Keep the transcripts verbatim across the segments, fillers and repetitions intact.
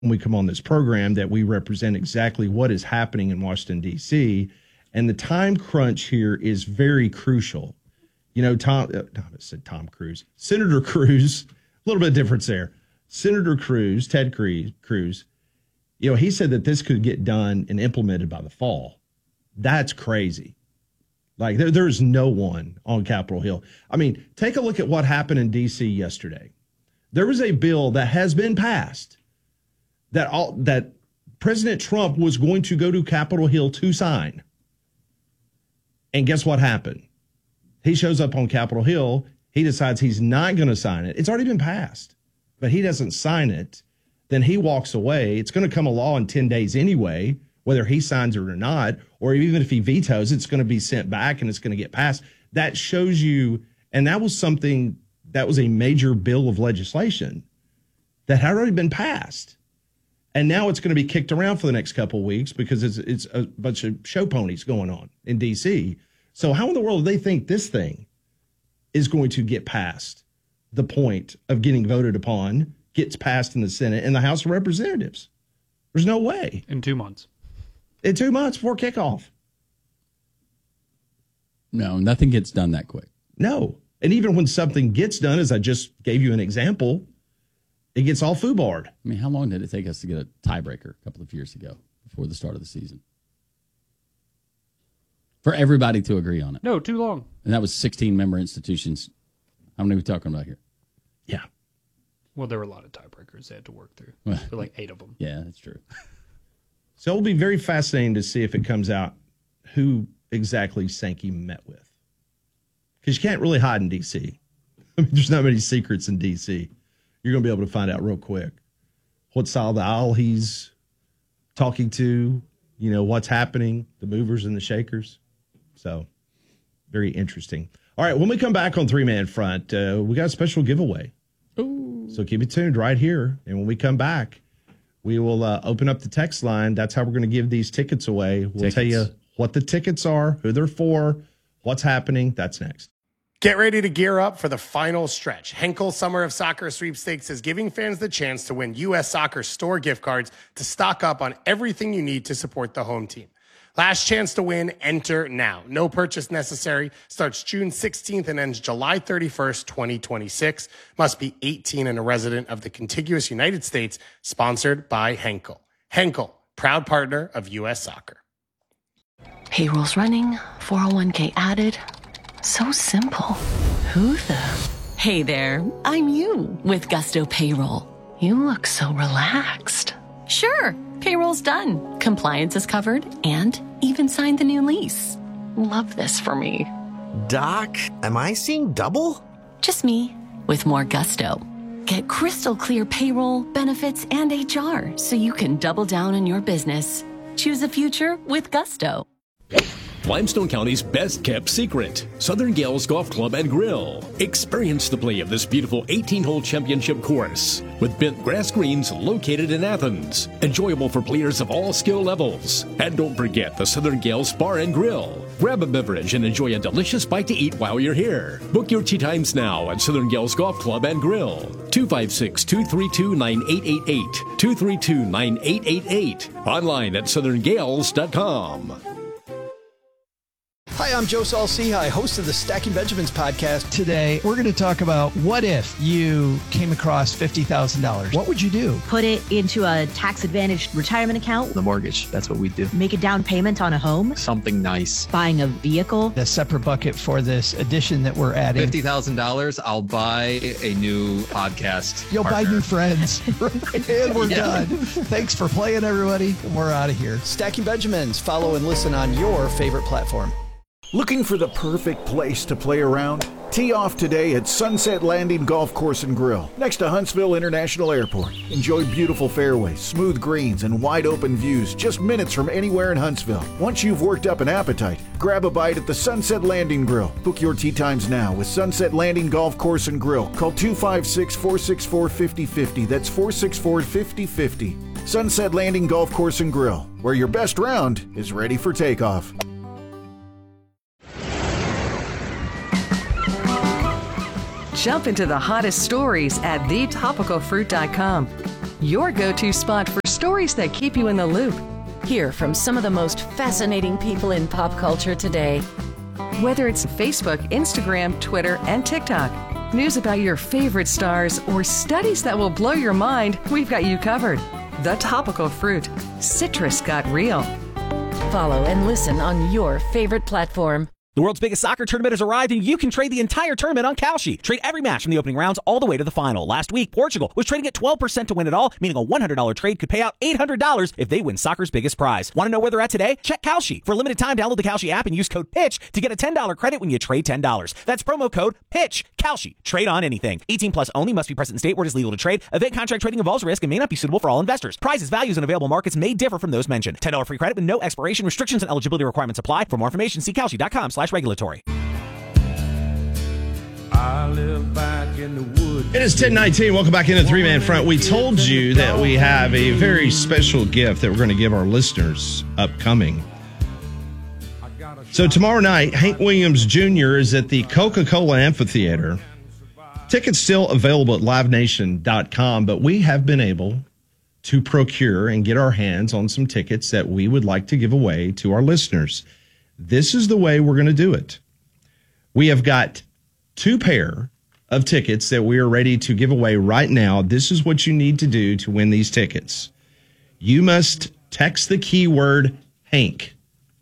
when we come on this program that we represent exactly what is happening in Washington, D C, and the time crunch here is very crucial. You know, Tom, uh, I said Tom Cruise, Senator Cruz, a little bit of difference there. Senator Cruz, Ted Cruz, Cruz, you know, he said that this could get done and implemented by the fall. That's crazy. Like, there, there's no one on Capitol Hill. I mean, take a look at what happened in D C yesterday. There was a bill that has been passed that all that President Trump was going to go to Capitol Hill to sign. And guess what happened? He shows up on Capitol Hill. He decides he's not going to sign it. It's already been passed, but he doesn't sign it. Then he walks away. It's going to come a law in ten days anyway, whether he signs it or not, or even if he vetoes, it's going to be sent back and it's going to get passed. That shows you, and that was something, that was a major bill of legislation that had already been passed. And now it's going to be kicked around for the next couple of weeks because it's it's a bunch of show ponies going on in D C. So how in the world do they think this thing is going to get past the point of getting voted upon, gets passed in the Senate and the House of Representatives? There's no way. In two months. In two months before kickoff. No, nothing gets done that quick. No. And even when something gets done, as I just gave you an example, it gets all foobarred. I mean, how long did it take us to get a tiebreaker a couple of years ago before the start of the season? For everybody to agree on it. No, too long. And that was sixteen-member institutions. How many are we talking about here? Yeah. Well, there were a lot of tiebreakers they had to work through. Well, There were like eight of them. Yeah, that's true. So it'll be very fascinating to see if it comes out who exactly Sankey met with. Because you can't really hide in D C. I mean, there's not many secrets in D C. You're going to be able to find out real quick what side of the aisle he's talking to, you know, what's happening, the movers and the shakers. So very interesting. All right, when we come back on Three Man Front, uh, we got a special giveaway. Ooh. So keep it tuned right here. And when we come back, we will uh, open up the text line. That's how we're going to give these tickets away. We'll Tickets. tell you what the tickets are, who they're for, what's happening. That's next. Get ready to gear up for the final stretch. Henkel Summer of Soccer Sweepstakes is giving fans the chance to win U S Soccer store gift cards to stock up on everything you need to support the home team. Last chance to win, enter now. No purchase necessary. Starts June sixteenth and ends July thirty-first, twenty twenty-six. Must be eighteen and a resident of the contiguous United States. Sponsored by Henkel. Henkel, proud partner of U S Soccer. Payroll's running, four oh one k added. So simple. Who the? Hey there, I'm you with Gusto Payroll. You look so relaxed. Sure, payroll's done. Compliance is covered and even signed the new lease. Love this for me. Doc, am I seeing double? Just me with more gusto. Get crystal clear payroll, benefits, and H R so you can double down on your business. Choose a future with Gusto. Limestone County's best-kept secret, Southern Gales Golf Club and Grill. Experience the play of this beautiful eighteen-hole championship course with bent grass greens located in Athens. Enjoyable for players of all skill levels. And don't forget the Southern Gales Bar and Grill. Grab a beverage and enjoy a delicious bite to eat while you're here. Book your tee times now at Southern Gales Golf Club and Grill. two five six, two three two, nine eight eight eight. two three two, nine eight eight eight. Online at southern gales dot com. Hi, I'm Joe Saul-Sehy, host of the Stacking Benjamins podcast. Today, we're going to talk about what if you came across fifty thousand dollars? What would you do? Put it into a tax-advantaged retirement account. The mortgage, that's what we do. Make a down payment on a home. Something nice. Buying a vehicle. A separate bucket for this addition that we're adding. fifty thousand dollars, I'll buy a new podcast You'll partner. buy new friends. And we're Yeah. done. Thanks for playing, everybody. And we're out of here. Stacking Benjamins. Follow and listen on your favorite platform. Looking for the perfect place to play around? Tee off today at Sunset Landing Golf Course and Grill, next to Huntsville International Airport. Enjoy beautiful fairways, smooth greens, and wide open views just minutes from anywhere in Huntsville. Once you've worked up an appetite, grab a bite at the Sunset Landing Grill. Book your tee times now with Sunset Landing Golf Course and Grill. Call two five six, four six four, five oh five oh. That's four six four, five oh five oh. Sunset Landing Golf Course and Grill, where your best round is ready for takeoff. Jump into the hottest stories at the topical fruit dot com. your go-to spot for stories that keep you in the loop. Hear from some of the most fascinating people in pop culture today. Whether it's Facebook, Instagram, Twitter, and TikTok, news about your favorite stars, or studies that will blow your mind, we've got you covered. The Topical Fruit. Citrus got real. Follow and listen on your favorite platform. The world's biggest soccer tournament has arrived, and you can trade the entire tournament on Kalshi. Trade every match from the opening rounds all the way to the final. Last week, Portugal was trading at twelve percent to win it all, meaning a one hundred dollars trade could pay out eight hundred dollars if they win soccer's biggest prize. Want to know where they're at today? Check Kalshi. For a limited time, download the Kalshi app and use code PITCH to get a ten dollars credit when you trade ten dollars. That's promo code PITCH. Kalshi. Trade on anything. eighteen plus only. Must be present in state where it is legal to trade. Event contract trading involves risk and may not be suitable for all investors. Prizes, values, and available markets may differ from those mentioned. ten dollars free credit with no expiration. Restrictions and eligibility requirements apply. For more information, see Kalshi.com slash regulatory. I live back in the woods. It is ten nineteen. Welcome back into Three Man Front. We told you that we have a very special gift that we're going to give our listeners upcoming. So tomorrow night, Hank Williams Junior is at the Coca-Cola Amphitheater. Tickets still available at live nation dot com, but we have been able to procure and get our hands on some tickets that we would like to give away to our listeners. This is the way we're going to do it. We have got two pair of tickets that we are ready to give away right now. This is what you need to do to win these tickets. You must text the keyword Hank,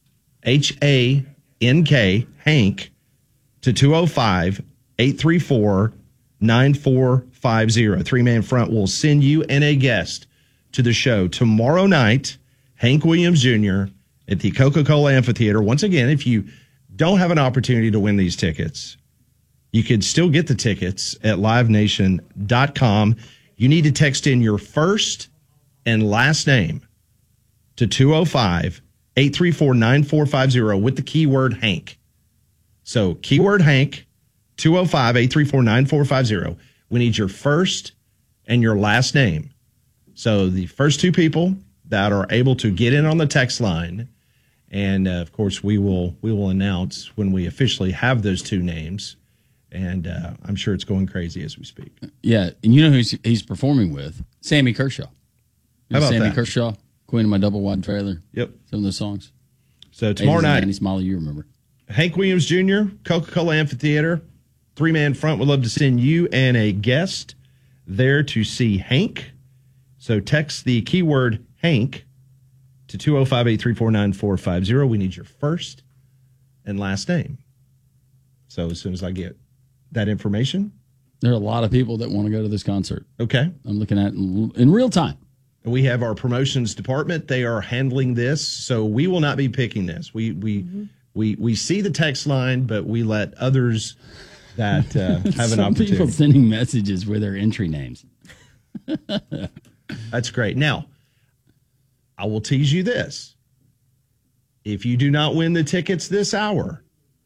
H A N K, Hank, to two oh five, eight three four, nine four five oh. Three Man Front will send you and a guest to the show tomorrow night, Hank Williams Junior at the Coca-Cola Amphitheater. Once again, if you don't have an opportunity to win these tickets, you could still get the tickets at live nation dot com. You need to text in your first and last name to two oh five, eight three four, nine four five oh with the keyword Hank. So keyword Hank, two oh five, eight three four, nine four five oh. We need your first and your last name. So the first two people that are able to get in on the text line, and uh, of course we will we will announce when we officially have those two names. And uh, I'm sure it's going crazy as we speak. Yeah, and you know who he's, he's performing with? Sammy Kershaw. How about Sammy that? Kershaw, Queen of My Double Wide Trailer. Yep. Some of the songs. So tomorrow night, Annie Smiley, you remember. Hank Williams Junior, Coca-Cola Amphitheater, Three Man Front. Would love to send you and a guest there to see Hank. So text the keyword Hank to two oh five, eight three four, nine four five oh. We need your first and last name. So as soon as I get that information. There are a lot of people that want to go to this concert. Okay. I'm looking at in, in real time. We have our promotions department. They are handling this, so we will not be picking this. We we mm-hmm. we we see the text line, but we let others that uh, have an opportunity. People sending messages with their entry names. That's great. Now, I will tease you this. If you do not win the tickets this hour,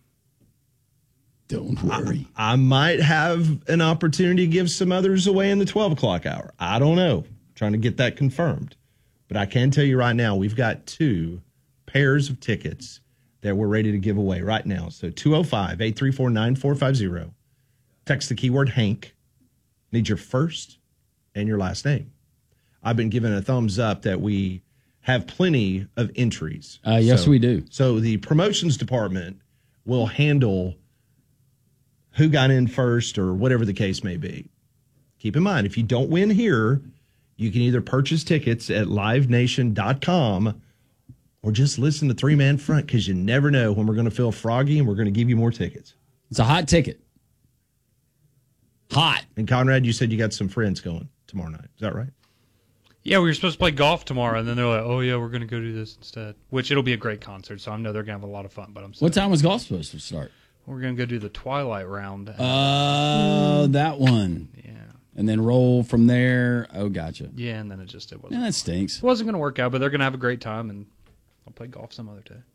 don't worry. I, I might have an opportunity to give some others away in the twelve o'clock hour. I don't know. I'm trying to get that confirmed. But I can tell you right now, we've got two pairs of tickets that we're ready to give away right now. So two oh five, eight three four, nine four five oh. Text the keyword Hank. Need your first and your last name. I've been given a thumbs up that we have plenty of entries. Uh, yes, so, we do. So the promotions department will handle who got in first or whatever the case may be. Keep in mind, if you don't win here, you can either purchase tickets at live nation dot com or just listen to Three Man Front, because you never know when we're going to feel froggy and we're going to give you more tickets. It's a hot ticket. Hot. And Conrad, you said you got some friends going tomorrow night. Is that right? Yeah, we were supposed to play golf tomorrow, and then they're like, oh, yeah, we're going to go do this instead, which it'll be a great concert, so I know they're going to have a lot of fun. But I'm What time was golf supposed to start? We're going to go do the Twilight round. Oh, uh, that one. Yeah. And then roll from there. Oh, gotcha. Yeah, and then it just it wasn't. Yeah, that stinks. It wasn't going to work out, but they're going to have a great time, and I'll play golf some other day.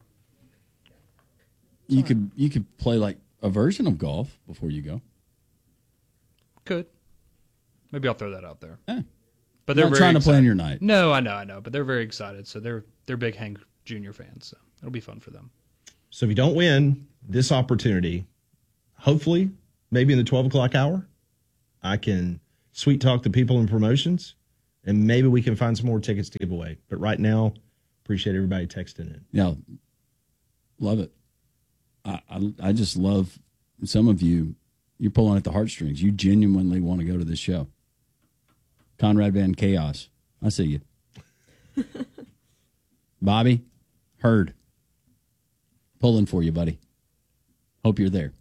You could you could play like a version of golf before you go. Could. Maybe I'll throw that out there. Yeah. But they're not very trying excited. to plan your night. No, I know, I know, but they're very excited. So they're they're big Hank Junior fans, so it'll be fun for them. So if you don't win this opportunity, hopefully, maybe in the twelve o'clock hour, I can sweet talk the people in promotions and maybe we can find some more tickets to give away. But right now, appreciate everybody texting in. Yeah, love it. I, I, I just love some of you. You're pulling at the heartstrings. You genuinely want to go to this show. Conrad Van Chaos. I see you. Bobby, heard. Pulling for you, buddy. Hope you're there.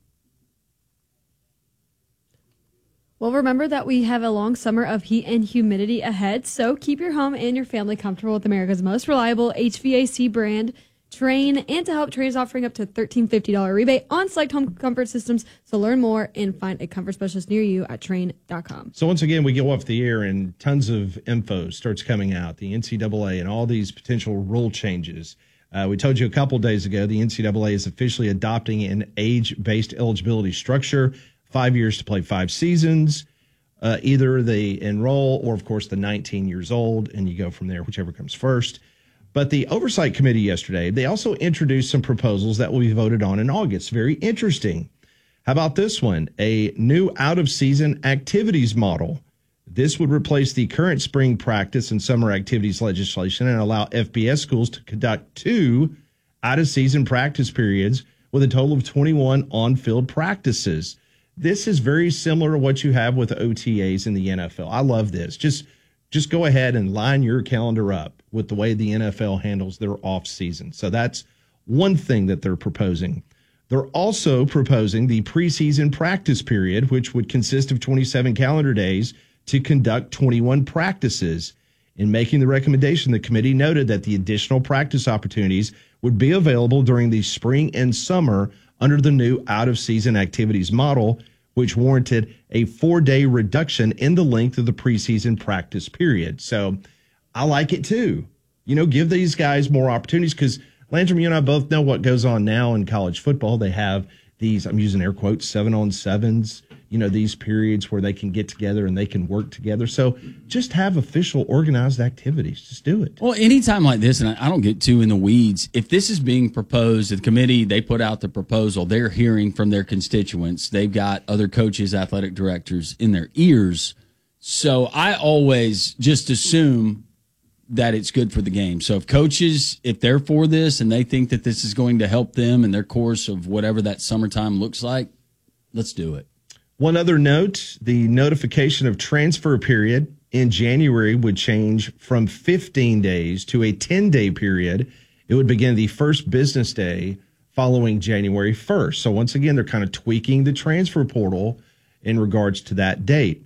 Well, remember that we have a long summer of heat and humidity ahead, so keep your home and your family comfortable with America's most reliable H V A C brand, Trane. And to help, Trane is offering up to thirteen fifty dollars rebate on select home comfort systems. So learn more and find a comfort specialist near you at Trane dot com. So once again, we go off the air and tons of info starts coming out, the N C double A and all these potential rule changes. Uh, we told you a couple days ago, the N C double A is officially adopting an age-based eligibility structure, five years to play five seasons. Uh, either they enroll or, of course, the nineteen years old, and you go from there, whichever comes first. But the Oversight Committee yesterday, they also introduced some proposals that will be voted on in August. Very interesting. How about this one? A new out-of-season activities model. This would replace the current spring practice and summer activities legislation and allow F B S schools to conduct two out-of-season practice periods with a total of twenty-one on-field practices. This is very similar to what you have with O T As in the N F L. I love this. Just, just go ahead and line your calendar up with the way the N F L handles their off-season. So that's one thing that they're proposing. They're also proposing the preseason practice period, which would consist of twenty-seven calendar days to conduct twenty-one practices. In making the recommendation, the committee noted that the additional practice opportunities would be available during the spring and summer under the new out-of-season activities model, which warranted a four-day reduction in the length of the preseason practice period. So I like it too. You know, give these guys more opportunities because, Landrum, you and I both know what goes on now in college football. They have these, I'm using air quotes, seven-on-sevens, you know, these periods where they can get together and they can work together. So just have official organized activities. Just do it. Well, anytime like this, and I don't get too in the weeds, if this is being proposed, the committee, they put out the proposal, they're hearing from their constituents. They've got other coaches, athletic directors in their ears. So I always just assume that it's good for the game. So if coaches, if they're for this and they think that this is going to help them in their course of whatever that summertime looks like, let's do it. One other note, the notification of transfer period in January would change from fifteen days to a ten-day period. It would begin the first business day following January first. So once again, they're kind of tweaking the transfer portal in regards to that date.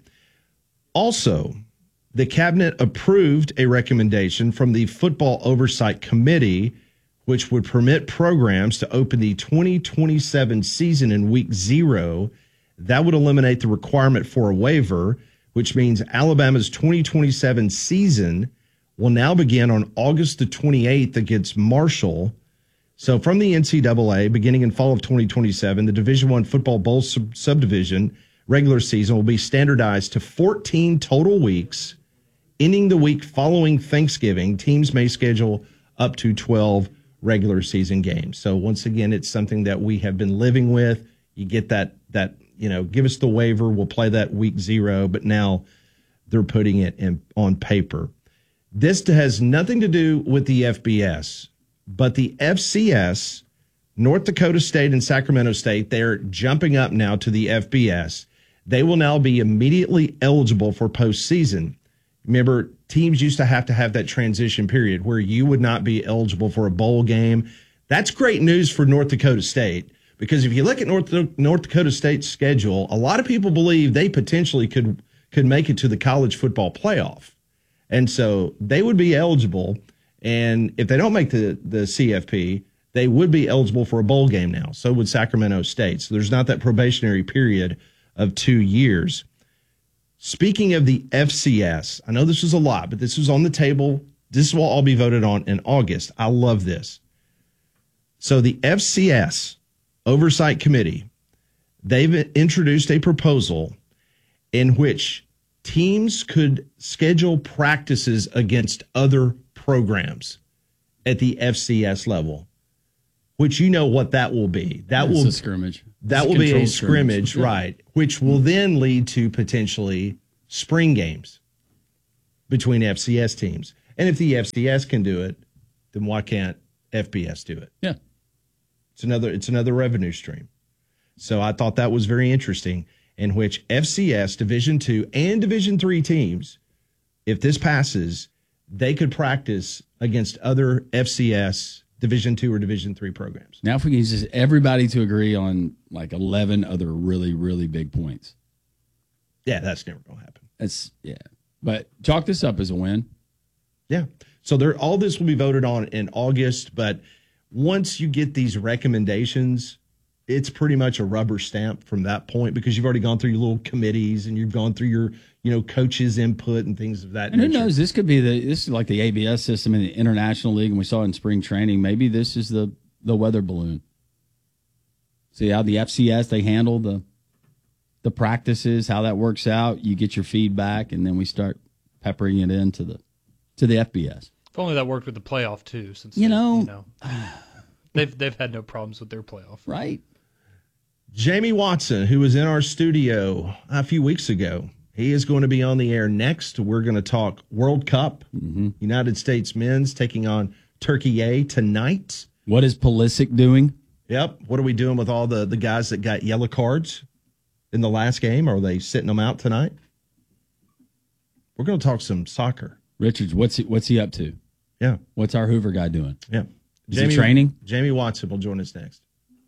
Also, the cabinet approved a recommendation from the Football Oversight Committee, which would permit programs to open the twenty twenty-seven season in week zero. That would eliminate the requirement for a waiver, which means Alabama's twenty twenty-seven season will now begin on August the twenty-eighth against Marshall. So from the N C double A, beginning in fall of twenty twenty-seven, the Division I Football Bowl sub- subdivision regular season will be standardized to fourteen total weeks. Ending the week following Thanksgiving, teams may schedule up to twelve regular season games. So once again, it's something that we have been living with. You get that, that, you know, give us the waiver. We'll play that week zero, but now they're putting it in on paper. This has nothing to do with the F B S, but the F C S, North Dakota State and Sacramento State, they're jumping up now to the F B S. They will now be immediately eligible for postseason. Remember, teams used to have to have that transition period where you would not be eligible for a bowl game. That's great news for North Dakota State because if you look at North, North Dakota State's schedule, a lot of people believe they potentially could could make it to the college football playoff. And so they would be eligible. And if they don't make the, the C F P, they would be eligible for a bowl game now. So would Sacramento State. So there's not that probationary period of two years. Speaking of the F C S, I know this was a lot, but this was on the table. This will all be voted on in August. I love this. So the F C S Oversight Committee, they've introduced a proposal in which teams could schedule practices against other programs at the F C S level, which you know what that will be. That it's will a scrimmage. That it's will a be a scrimmage, scrimmage, right, which will then lead to potentially spring games. between F C S teams. And if the F C S can do it, then why can't F B S do it? Yeah. It's another it's another revenue stream. So I thought that was very interesting, in which F C S, Division two, and Division three teams, if this passes, they could practice against other F C S Division two or Division three programs. Now if we can just everybody to agree on like eleven other really, really big points. Yeah, that's never going to happen. That's, yeah. But chalk this up as a win. Yeah. So there, all this will be voted on in August, but once you get these recommendations, it's pretty much a rubber stamp from that point, because you've already gone through your little committees and you've gone through your, you know, coaches' input and things of that And nature. who knows? This could be the this is like the A B S system in the International League, and we saw it in spring training. Maybe this is the the weather balloon. See how the F C S, they handle the the practices, how that works out. You get your feedback, and then we start peppering it into the to the F B S. If only that worked with the playoff too, since You they- know, you know they've they've had no problems with their playoff. Right. Jamie Watson, who was in our studio a few weeks ago, he is going to be on the air next. We're going to talk World Cup, mm-hmm. United States men's taking on Turkey A tonight. What is Pulisic doing? Yep. What are we doing with all the, the guys that got yellow cards in the last game? Are they sitting them out tonight? We're going to talk some soccer. Richards, what's he, what's he up to? Yeah. What's our Hoover guy doing? Yeah. Is Jamie, he training? Jamie Watson will join us next.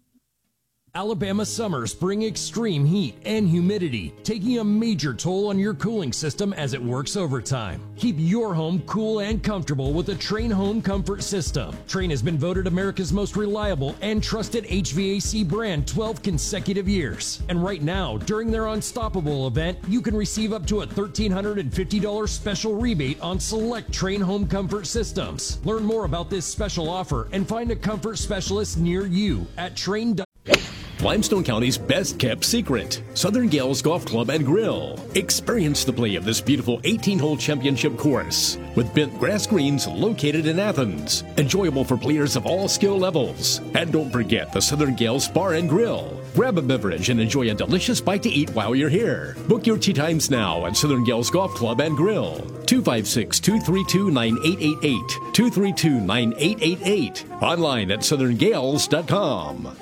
Alabama summers bring extreme heat and humidity, taking a major toll on your cooling system as it works overtime. Keep your home cool and comfortable with the Trane Home Comfort System. Trane has been voted America's most reliable and trusted H V A C brand twelve consecutive years. And right now, during their Unstoppable event, you can receive up to a one thousand three hundred fifty dollars special rebate on select Trane Home Comfort systems. Learn more about this special offer and find a comfort specialist near you at Trane dot com. Limestone County's best kept secret, Southern Gales Golf Club and Grill. Experience the play of this beautiful eighteen hole championship course with bent grass greens located in Athens. Enjoyable for players of all skill levels. And don't forget the Southern Gales Bar and Grill. Grab a beverage and enjoy a delicious bite to eat while you're here. Book your tee times now at Southern Gales Golf Club and Grill. two five six, two three two, nine eight eight eight. two three two, nine eight eight eight. Online at southern gales dot com.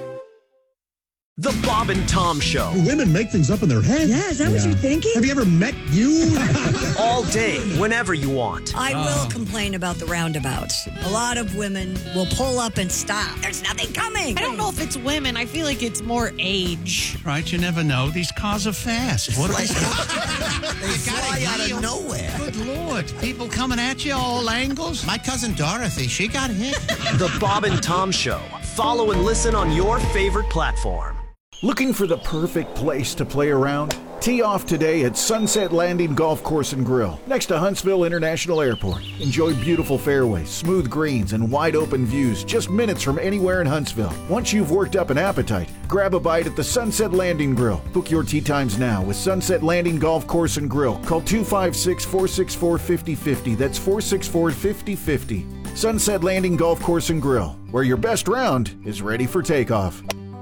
The Bob and Tom Show. Women make things up in their head. Yeah, is that what you're thinking? Have you ever met you? All day, whenever you want. I will complain about the roundabouts. A lot of women will pull up and stop. There's nothing coming. I don't know if it's women. I feel like it's more age. Right, you never know. These cars are fast. What are they? They fly out of nowhere. Good Lord. People coming at you all angles. My cousin Dorothy, she got hit. The Bob and Tom Show. Follow and listen on your favorite platform. Looking for the perfect place to play around? Tee off today at Sunset Landing Golf Course and Grill, next to Huntsville International Airport. Enjoy beautiful fairways, smooth greens, and wide open views just minutes from anywhere in Huntsville. Once you've worked up an appetite, grab a bite at the Sunset Landing Grill. Book your tee times now with Sunset Landing Golf Course and Grill. Call two five six, four six four, five oh five oh. That's four six four, five oh five oh. Sunset Landing Golf Course and Grill, where your best round is ready for takeoff.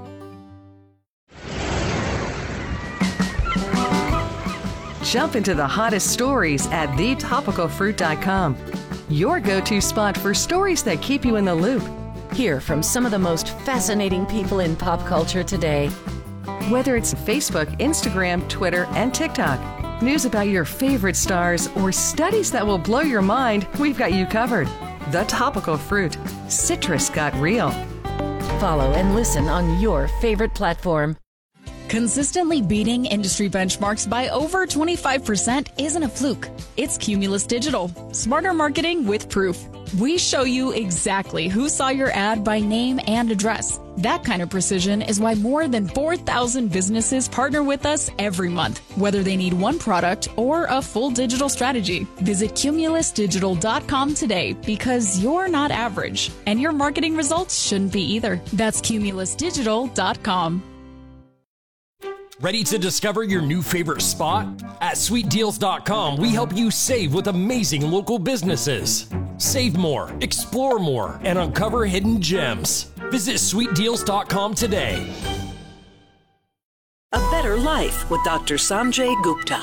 Jump into the hottest stories at the topical fruit dot com. Your go-to spot for stories that keep you in the loop. Hear from some of the most fascinating people in pop culture today. Whether it's Facebook, Instagram, Twitter, and TikTok, news about your favorite stars, or studies that will blow your mind, we've got you covered. The Topical Fruit. Citrus got real. Follow and listen on your favorite platform. Consistently beating industry benchmarks by over twenty-five percent isn't a fluke. It's Cumulus Digital. Smarter marketing with proof. We show you exactly who saw your ad by name and address. That kind of precision is why more than four thousand businesses partner with us every month, whether they need one product or a full digital strategy. Visit cumulus digital dot com today, because you're not average, and your marketing results shouldn't be either. That's cumulus digital dot com. Ready to discover your new favorite spot? At sweet deals dot com, we help you save with amazing local businesses. Save more, explore more, and uncover hidden gems. Visit sweet deals dot com today. A better life with Doctor Sanjay Gupta.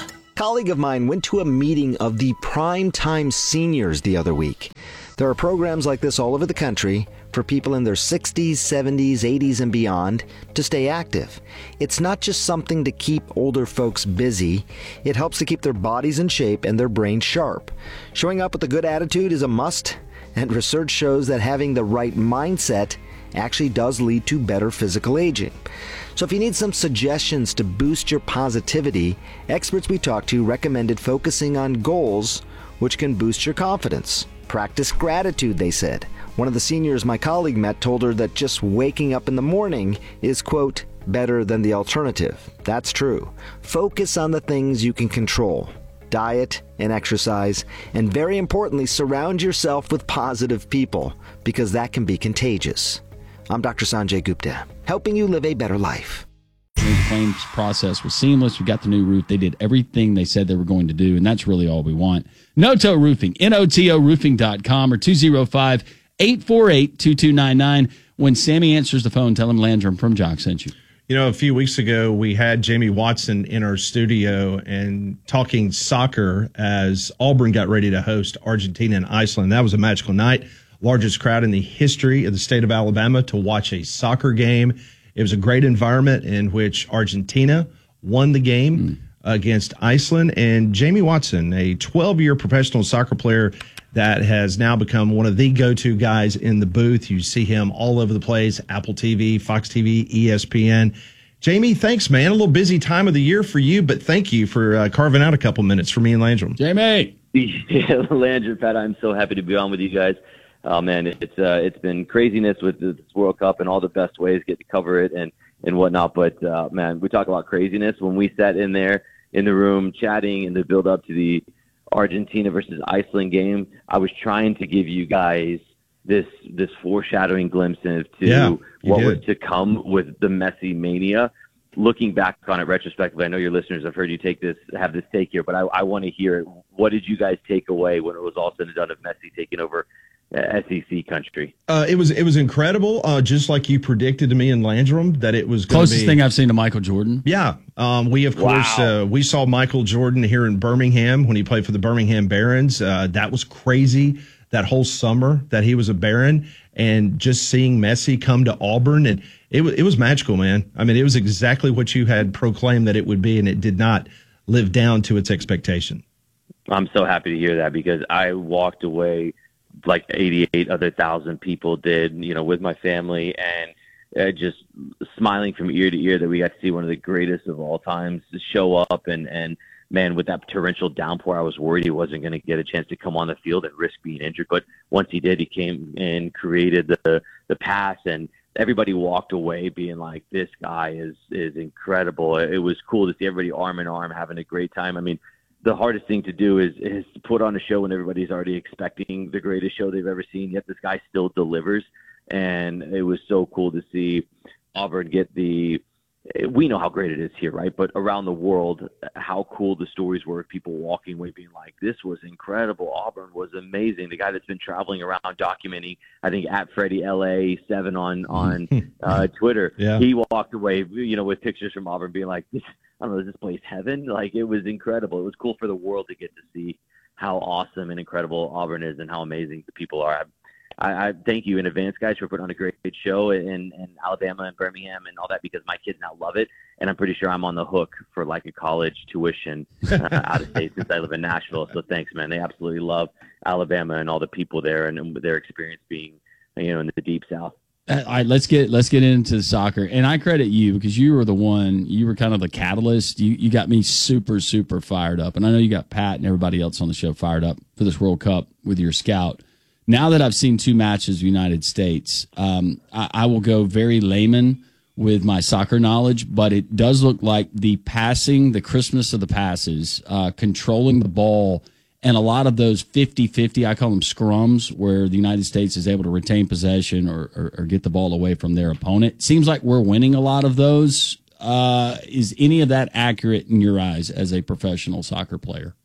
colleague of mine went to a meeting of the Primetime Seniors the other week. There are programs like this all over the country for people in their sixties, seventies, eighties, and beyond to stay active. It's not just something to keep older folks busy. It helps to keep their bodies in shape and their brains sharp. Showing up with a good attitude is a must, and research shows that having the right mindset actually does lead to better physical aging. So if you need some suggestions to boost your positivity, experts we talked to recommended focusing on goals which can boost your confidence. Practice gratitude, they said. One of the seniors my colleague met told her that just waking up in the morning is, quote, better than the alternative. That's true. Focus on the things you can control. Diet and exercise, and very importantly, surround yourself with positive people, because that can be contagious. I'm Doctor Sanjay Gupta, helping you live a better life. The claims process was seamless. We got the new roof. They did everything they said they were going to do, and that's really all we want. Noto Roofing, N O T O roofing dot com or two oh five, eight four eight, two two nine nine. When Sammy answers the phone, tell him Landrum from Jock sent you. You know, a few weeks ago, we had Jamie Watson in our studio and talking soccer as Auburn got ready to host Argentina and Iceland. That was a magical night. Largest crowd in the history of the state of Alabama to watch a soccer game. It was a great environment in which Argentina won the game mm. against Iceland. And Jamie Watson, a twelve-year professional soccer player that has now become one of the go-to guys in the booth. You see him all over the place, Apple T V, Fox T V, E S P N. Jamie, thanks, man. A little busy time of the year for you, but thank you for uh, carving out a couple minutes for me and Landrum. Jamie! Yeah, Landrum, Pat, I'm so happy to be on with you guys. Oh man, it's uh, it's been craziness with this World Cup and all the best ways get to cover it and and whatnot. But uh, man, we talk about craziness when we sat in there in the room chatting in the build up to the Argentina versus Iceland game. I was trying to give you guys this this foreshadowing glimpse into yeah, what did. was to come with the Messi mania. Looking back on it retrospectively, I know your listeners have heard you take this have this take here, but I, I want to hear it. What did you guys take away when it was all said and done of Messi taking over S E C country? Uh, it was it was incredible, uh, just like you predicted to me in Landrum that it was gonna closest be, thing I've seen to Michael Jordan. Yeah, um, we of course Wow. uh, we saw Michael Jordan here in Birmingham when he played for the Birmingham Barons. Uh, that was crazy. That whole summer that he was a Baron, and just seeing Messi come to Auburn, and it was it was magical, man. I mean, it was exactly what you had proclaimed that it would be, and it did not live down to its expectation. I'm so happy to hear that because I walked away like eighty-eight other thousand people did, you know, with my family, and uh, just smiling from ear to ear that we got to see one of the greatest of all times show up. And, and man, with that torrential downpour, I was worried he wasn't going to get a chance to come on the field and risk being injured. But once he did, he came and created the, the pass, and everybody walked away being like, this guy is, is incredible. It was cool to see everybody arm in arm having a great time. I mean, the hardest thing to do is, is to put on a show when everybody's already expecting the greatest show they've ever seen, yet this guy still delivers. And it was so cool to see Auburn get the – we know how great it is here, right? But around the world, how cool the stories were of people walking away being like, this was incredible. Auburn was amazing. The guy that's been traveling around documenting, I think, at Freddie L A seven on, on uh, Twitter, Yeah. he walked away, you know, with pictures from Auburn being like, this – I don't know, is this place heaven? Like, it was incredible. It was cool for the world to get to see how awesome and incredible Auburn is and how amazing the people are. I, I thank you in advance, guys, for putting on a great, great show in, in Alabama and Birmingham and all that, because my kids now love it. And I'm pretty sure I'm on the hook for like a college tuition uh, out of state since I live in Nashville. So thanks, man. They absolutely love Alabama and all the people there and their experience being, you know, in the deep South. All right, let's get let's get into soccer, and I credit you because you were the one. You were kind of the catalyst. You you got me super super fired up, and I know you got Pat and everybody else on the show fired up for this World Cup with your scout. Now that I've seen two matches of the United States, um, I, I will go very layman with my soccer knowledge, but it does look like the passing, the crispness of the passes, uh, controlling the ball. And a lot of those fifty-fifty, I call them scrums, where the United States is able to retain possession or, or, or get the ball away from their opponent. Seems like we're winning a lot of those. Uh, is any of that accurate in your eyes as a professional soccer player?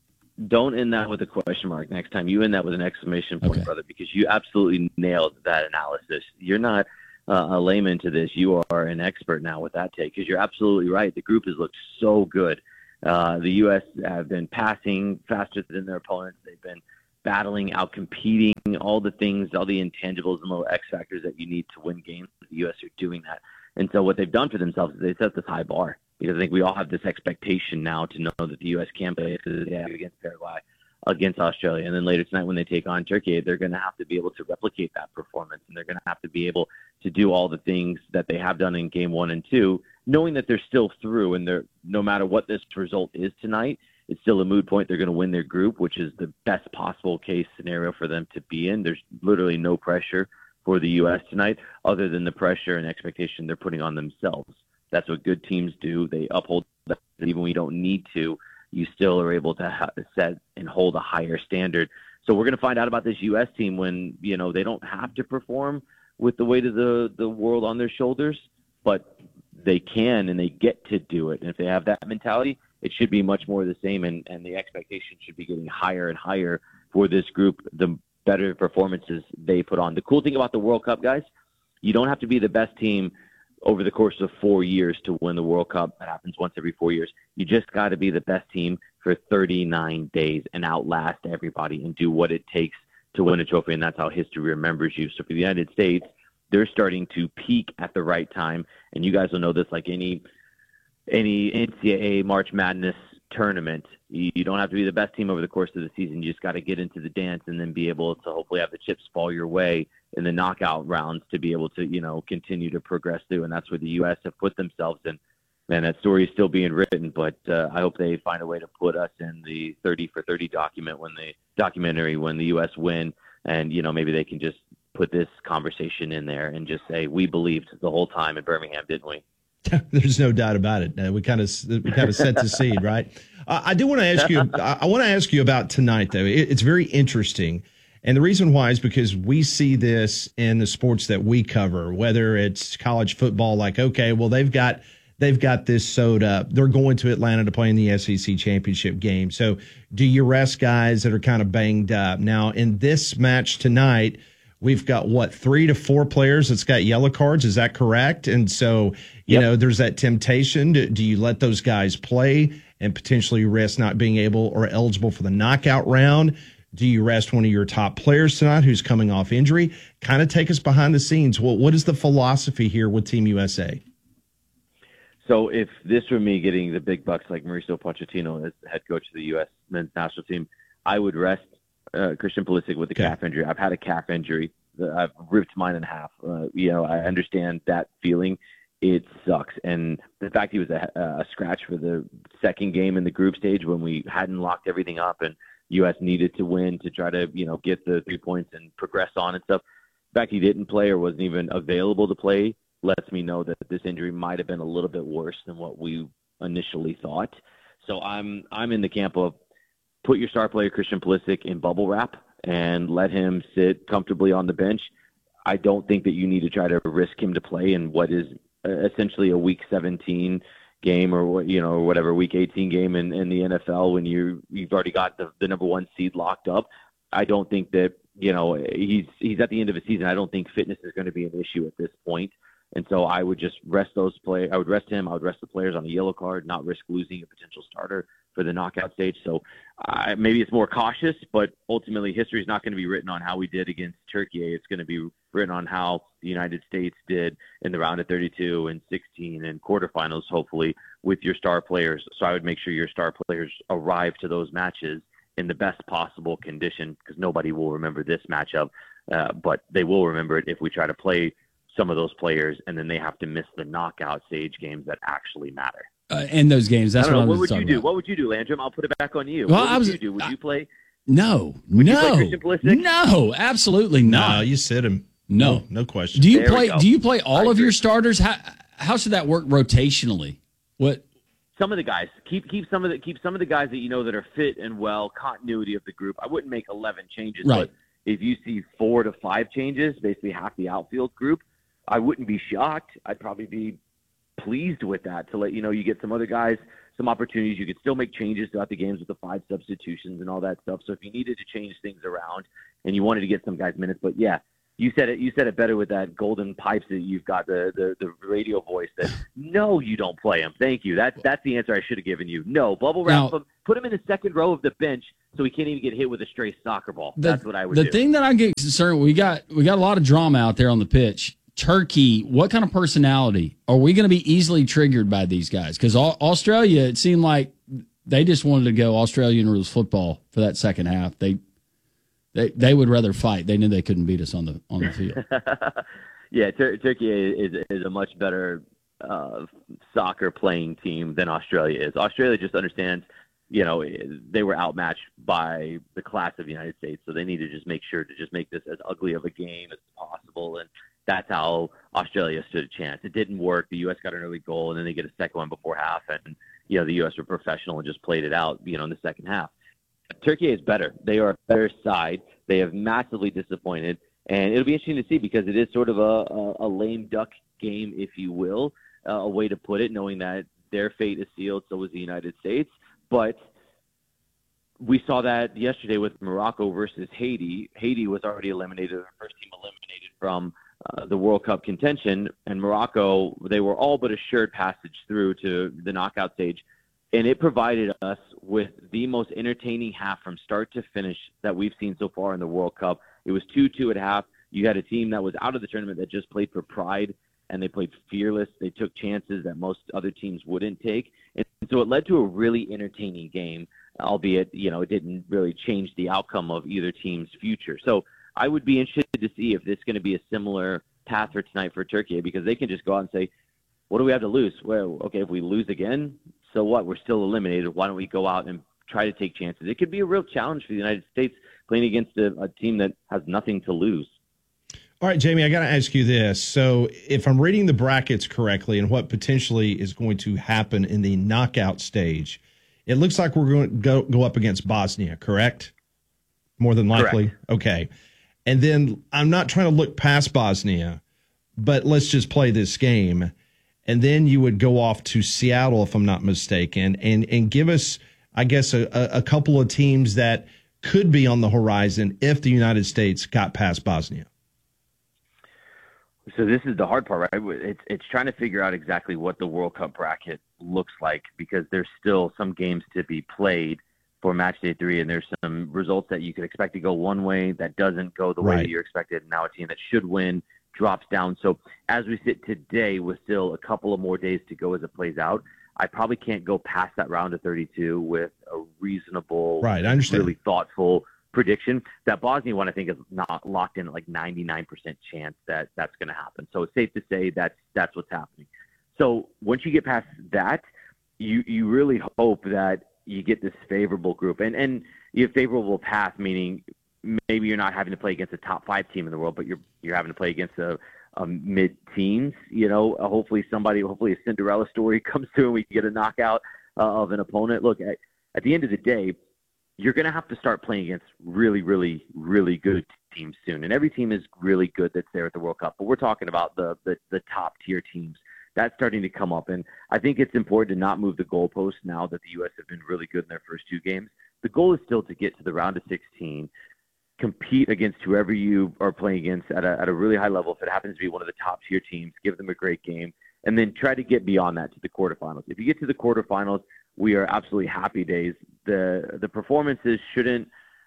Don't end that with a question mark next time. You end that with an exclamation point, Okay. brother, because you absolutely nailed that analysis. You're not uh, a layman to this. You are an expert now with that take, because you're absolutely right. The group has looked so good. Uh, the U S have been passing faster than their opponents. They've been battling, out competing, all the things, all the intangibles and little X factors that you need to win games. The U S are doing that. And so what they've done for themselves is they set this high bar, because I think we all have this expectation now to know that the U S can play against Paraguay, against Australia. And then later tonight when they take on Turkey, they're going to have to be able to replicate that performance, and they're going to have to be able to do all the things that they have done in game one and two, knowing that they're still through, and they're, no matter what this result is tonight, it's still a moot point. They're going to win their group, which is the best possible case scenario for them to be in. There's literally no pressure for the U S tonight other than the pressure and expectation they're putting on themselves. That's what good teams do. They uphold that. Even when you don't need to, you still are able to ha- set and hold a higher standard. So we're going to find out about this U S team when, you know, they don't have to perform with the weight of the, the world on their shoulders, but they can and they get to do it. And if they have that mentality, it should be much more of the same, and, and the expectation should be getting higher and higher for this group, the better performances they put on. The cool thing about the World Cup, guys, you don't have to be the best team over the course of four years to win the World Cup. That happens once every four years. You just got to be the best team for thirty-nine days and outlast everybody and do what it takes to win a trophy, and that's how history remembers you. So for the United States, they're starting to peak at the right time, and you guys will know this like any any N C double A March Madness tournament. You don't have to be the best team over the course of the season. You just got to get into the dance and then be able to hopefully have the chips fall your way in the knockout rounds to be able to, you know, continue to progress through. And that's where the U S have put themselves in. Man, that story is still being written, but uh, I hope they find a way to put us in the thirty for thirty document when the documentary when the U S win. And, you know, maybe they can just put this conversation in there and just say, we believed the whole time in Birmingham, didn't we? There's no doubt about it. Uh, we kind of we kind of set the seed, right? Uh, I do want to ask you. I, I want to ask you about tonight, though. It, it's very interesting, and the reason why is because we see this in the sports that we cover, whether it's college football. Like, okay, well they've got they've got this sewed up. They're going to Atlanta to play in the S E C championship game. So, do you rest guys that are kind of banged up? Now, in this match tonight, we've got, what, three to four players that's got yellow cards. Is that correct? And so, you yep. know, there's that temptation. Do, do you let those guys play and potentially risk not being able or eligible for the knockout round? Do you rest one of your top players tonight who's coming off injury? Kind of take us behind the scenes. Well, what is the philosophy here with Team U S A? So if this were me getting the big bucks like Mauricio Pochettino as head coach of the U S men's national team, I would rest Uh, Christian Pulisic with a okay. calf injury. I've had a calf injury. I've ripped mine in half. Uh, you know, I understand that feeling. It sucks. And the fact he was a, a scratch for the second game in the group stage when we hadn't locked everything up and U S needed to win to try to, you know, get the three points and progress on and stuff. The fact he didn't play or wasn't even available to play lets me know that this injury might have been a little bit worse than what we initially thought. So I'm I'm in the camp of put your star player, Christian Pulisic, in bubble wrap and let him sit comfortably on the bench. I don't think that you need to try to risk him to play in what is essentially a week seventeen game or, you know, whatever, week eighteen game in, in the N F L when you, you've already got the, the number one seed locked up. I don't think that, you know, he's, he's at the end of the season. I don't think fitness is going to be an issue at this point. And so I would just rest those players. I would rest him. I would rest the players on a yellow card, not risk losing a potential starter for the knockout stage. So uh, maybe it's more cautious, but ultimately history is not going to be written on how we did against Turkey. It's going to be written on how the United States did in the round of thirty-two and sixteen and quarterfinals, hopefully, with your star players. So I would make sure your star players arrive to those matches in the best possible condition, because nobody will remember this matchup, uh, but they will remember it if we try to play some of those players and then they have to miss the knockout stage games that actually matter. Uh, in those games, that's I don't what, know, I was what would you do? about. What would you do, Landrum? I'll put it back on you. Well, what would I was, you do? Would I, you play? No, would no, you play Christian Pulisic? no, absolutely not. No, you sit him. No, no, no question. Do you There play? Do you play all I of agree. your starters? How how should that work rotationally? What? Some of the guys keep keep some of the keep some of the guys that you know that are fit and well, continuity of the group. I wouldn't make eleven changes, Right. but if you see four to five changes, basically half the outfield group, I wouldn't be shocked. I'd probably be pleased with that to let you know you get some other guys some opportunities. You could still make changes throughout the games with the five substitutions and all that stuff. So if you needed to change things around and you wanted to get some guys minutes, but yeah, You said it. You said it better with that golden pipes that you've got, the, the, the radio voice. That no, you don't play him. Thank you. That's that's the answer I should have given you. No, bubble wrap Now- him. Put him in the second row of the bench so he can't even get hit with a stray soccer ball. The, That's what I would the do. thing that I get concerned, we got we got a lot of drama out there on the pitch. Turkey, what kind of personality are we going to be easily triggered by these guys? Because Australia, it seemed like they just wanted to go Australian rules football for that second half. They they they would rather fight. They knew they couldn't beat us on the on the field. yeah, Tur- Turkey is is a much better uh, soccer playing team than Australia is. Australia just understands. You know, they were outmatched by the class of the United States, so they need to just make sure to just make this as ugly of a game as possible, and that's how Australia stood a chance. It didn't work. The U S got an early goal, and then they get a second one before half, and, you know, the U S were professional and just played it out, you know, in the second half. Turkey is better. They are a better side. They have massively disappointed, and it'll be interesting to see because it is sort of a, a, a lame duck game, if you will, uh, a way to put it, knowing that their fate is sealed, so is the United States. But we saw that yesterday with Morocco versus Haiti. Haiti was already eliminated, the first team eliminated from uh, the World Cup contention, and Morocco, they were all but assured passage through to the knockout stage. And it provided us with the most entertaining half from start to finish that we've seen so far in the World Cup. It was two two at half. You had a team that was out of the tournament that just played for pride, and they played fearless. They took chances that most other teams wouldn't take. And so it led to a really entertaining game, albeit, you know, it didn't really change the outcome of either team's future. So I would be interested to see if this is going to be a similar path for tonight for Turkey, because they can just go out and say, what do we have to lose? Well, okay, if we lose again, so what? We're still eliminated. Why don't we go out and try to take chances? It could be a real challenge for the United States playing against a, a team that has nothing to lose. All right, Jamie, I got to ask you this. So if I'm reading the brackets correctly and what potentially is going to happen in the knockout stage, it looks like we're going to go, go up against Bosnia, correct? More than likely? Correct. Okay. And then I'm not trying to look past Bosnia, but let's just play this game. And then you would go off to Seattle, if I'm not mistaken, and, and give us, I guess, a, a couple of teams that could be on the horizon if the United States got past Bosnia. So this is the hard part, right? It's it's trying to figure out exactly what the World Cup bracket looks like, because there's still some games to be played for match day three, and there's some results that you could expect to go one way that doesn't go the way Right. that you're expected. Now a team that should win drops down. So as we sit today with still a couple of more days to go as it plays out, I probably can't go past that round of thirty-two with a reasonable, Right, I understand. really thoughtful prediction. That Bosnia one, I think, is not locked in at like ninety-nine percent chance that that's going to happen. So it's safe to say that's that's what's happening. So once you get past that, you you really hope that you get this favorable group, and and you have favorable path, meaning maybe you're not having to play against a top five team in the world, but you're you're having to play against a, a mid-teens. You know, uh, hopefully somebody, hopefully a Cinderella story comes through and we can get a knockout uh, of an opponent. Look, at, at the end of the day, you're going to have to start playing against really, really, really good teams soon. And every team is really good that's there at the World Cup. But we're talking about the the, the top-tier teams. That's starting to come up. And I think it's important to not move the goalposts now that the U S have been really good in their first two games. The goal is still to get to the round of sixteen, compete against whoever you are playing against at a, at a really high level. If it happens to be one of the top-tier teams, give them a great game, and then try to get beyond that to the quarterfinals. If you get to the quarterfinals, we are absolutely happy days. The the performances shouldn't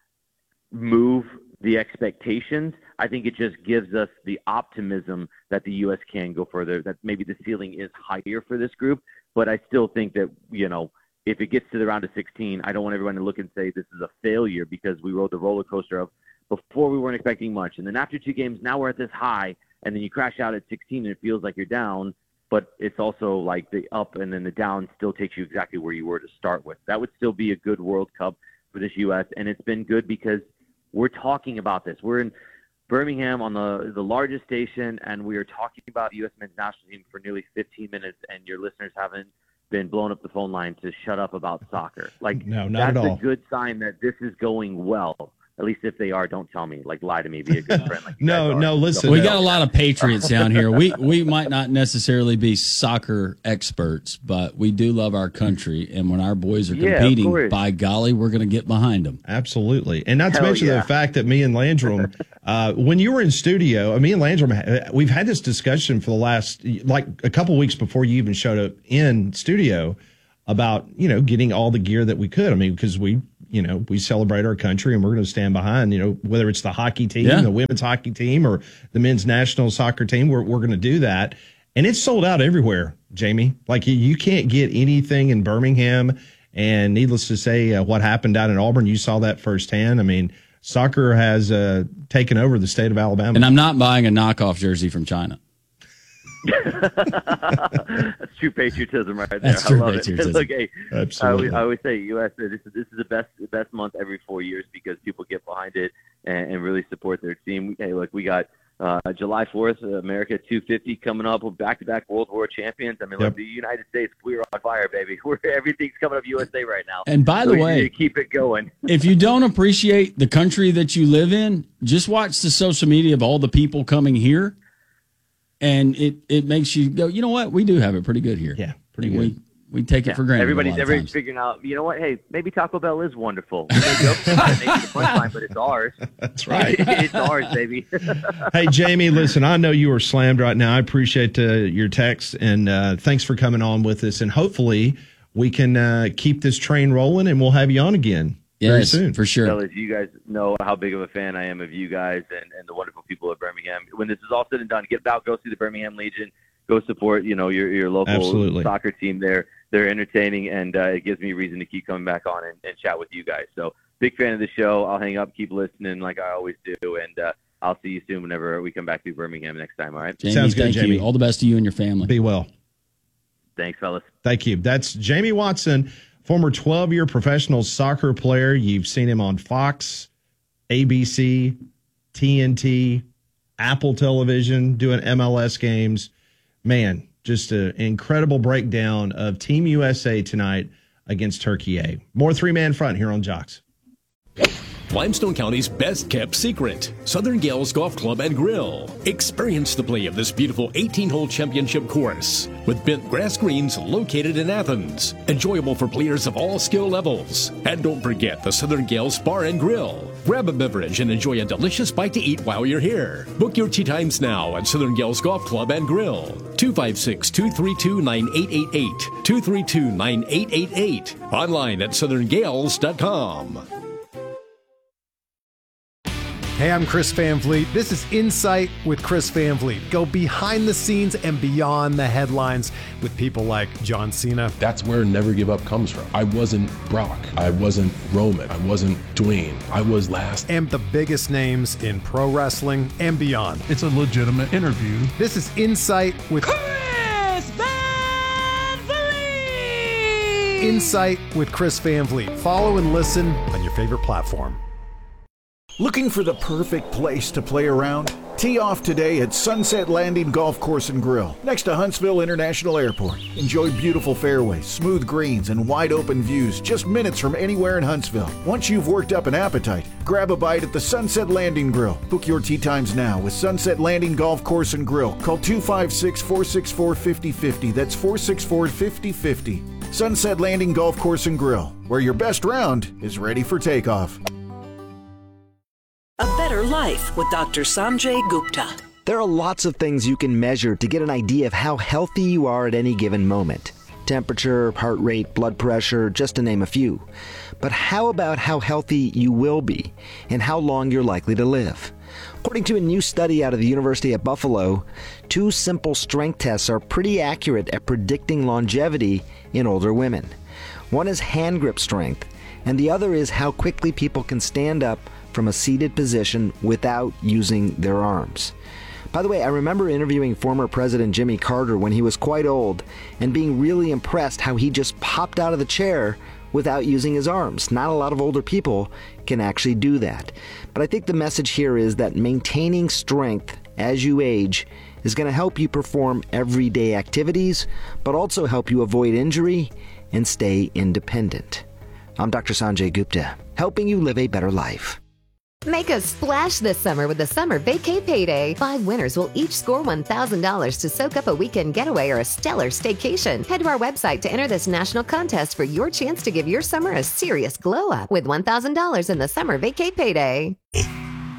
move the expectations. I think it just gives us the optimism that the U S can go further, that maybe the ceiling is higher for this group. But I still think that, you know, if it gets to the round of sixteen, I don't want everyone to look and say this is a failure, because we rode the roller coaster of before we weren't expecting much. And then after two games, now we're at this high, and then you crash out at sixteen and it feels like you're down. But it's also like the up and then the down still takes you exactly where you were to start with. That would still be a good World Cup for this U S, and it's been good because we're talking about this. We're in Birmingham on the, the largest station, and we are talking about the U S men's national team for nearly fifteen minutes, and your listeners haven't been blowing up the phone line to shut up about soccer. Like, No, not that's at all. a good sign that this is going well. at least if they are, don't tell me. Like, lie to me. Be a good friend. Like you No, guys are. no, listen. We got a lot of patriots down here. We we might not necessarily be soccer experts, but we do love our country. And when our boys are Yeah, of competing, course. by golly, we're going to get behind them. Absolutely. And not to Hell mention yeah. the fact that me and Landrum, uh, when you were in studio, me and Landrum, uh, we've had this discussion for the last, like a couple weeks before you even showed up in studio about, you know, getting all the gear that we could. I mean, because we, you know, we celebrate our country and we're going to stand behind, you know, whether it's the hockey team, Yeah. the women's hockey team, or the men's national soccer team, we're, we're going to do that. And it's sold out everywhere, Jamie. Like, you, you can't get anything in Birmingham. And needless to say, uh, what happened down in Auburn, you saw that firsthand. I mean, soccer has uh, taken over the state of Alabama. And I'm not buying a knockoff jersey from China. That's true patriotism right there. That's I true love patriotism. it. Look, hey, I Absolutely. always, I always say U S A, this is this is the best the best month every four years because people get behind it and, and really support their team. Hey, look, we got uh, July fourth, uh, America two fifty coming up with back-to-back World War champions. I mean, Yep. look, the United States, we're on fire, baby. We're everything's coming up U S A right now. And by So the we way- need to keep it going. If you don't appreciate the country that you live in, just watch the social media of all the people coming here. And it, it makes you go, you know what? We do have it pretty good here. Yeah, pretty we, good. We take it Yeah, for granted. Everybody's a lot of everybody's times. figuring out, you know what? Hey, maybe Taco Bell is wonderful. We may joke about it, maybe the punchline, but it's ours. That's right. It's ours, baby. Hey, Jamie, listen, I know you are slammed right now. I appreciate uh, your text, and uh, thanks for coming on with us. And hopefully we can uh, keep this train rolling, and we'll have you on again very Yes, soon. for sure. Fellas, you guys know how big of a fan I am of you guys and, and the wonderful people of Birmingham. When this is all said and done, get out, go see the Birmingham Legion, go support, you know, your your local Absolutely. soccer team there. They're entertaining, and uh, it gives me reason to keep coming back on and, and chat with you guys. So big fan of the show. I'll hang up, keep listening like I always do, and uh, I'll see you soon whenever we come back to Birmingham next time, all right? Jamie, Sounds good, thank Jamie. you. All the best to you and your family. Be well. Thanks, fellas. Thank you. That's Jamie Watson, former twelve-year professional soccer player. You've seen him on Fox, A B C, T N T, Apple Television, doing M L S games. Man, just an incredible breakdown of Team U S A tonight against Turkey A. More three-man front here on Jocks. Limestone County's best kept secret, Southern Gales Golf Club and Grill. Experience the play of this beautiful eighteen-hole championship course with bent grass greens located in Athens. Enjoyable for players of all skill levels. And don't forget the Southern Gales Bar and Grill. Grab a beverage and enjoy a delicious bite to eat while you're here. Book your tee times now at Southern Gales Golf Club and Grill. two five six, two three two, nine eight eight eight. two three two, nine eight eight eight. Online at southern gales dot com. Hey, I'm Chris Van Vliet. This is Insight with Chris Van Vliet. Go behind the scenes and beyond the headlines with people like John Cena. That's where Never Give Up comes from. I wasn't Brock. I wasn't Roman. I wasn't Dwayne. I was last. And the biggest names in pro wrestling and beyond. It's a legitimate interview. This is Insight with Chris Van Vliet! Insight with Chris Van Vliet. Follow and listen on your favorite platform. Looking for the perfect place to play around? Tee off today at Sunset Landing Golf Course and Grill, next to Huntsville International Airport. Enjoy beautiful fairways, smooth greens, and wide open views just minutes from anywhere in Huntsville. Once you've worked up an appetite, grab a bite at the Sunset Landing Grill. Book your tee times now with Sunset Landing Golf Course and Grill. Call two five six, four six four, five oh five oh. That's four six four, five oh five oh. Sunset Landing Golf Course and Grill, where your best round is ready for takeoff. A Better Life with Doctor Sanjay Gupta. There are lots of things you can measure to get an idea of how healthy you are at any given moment. Temperature, heart rate, blood pressure, just to name a few. But how about how healthy you will be and how long you're likely to live? According to a new study out of the University of Buffalo, two simple strength tests are pretty accurate at predicting longevity in older women. One is hand grip strength, and the other is how quickly people can stand up from a seated position without using their arms. By the way, I remember interviewing former President Jimmy Carter when he was quite old and being really impressed how he just popped out of the chair without using his arms. Not a lot of older people can actually do that. But I think the message here is that maintaining strength as you age is going to help you perform everyday activities, but also help you avoid injury and stay independent. I'm Doctor Sanjay Gupta, helping you live a better life. Make a splash this summer with the Summer Vacay Payday. Five winners will each score one thousand dollars to soak up a weekend getaway or a stellar staycation. Head to our website to enter this national contest for your chance to give your summer a serious glow up with one thousand dollars in the Summer Vacay Payday.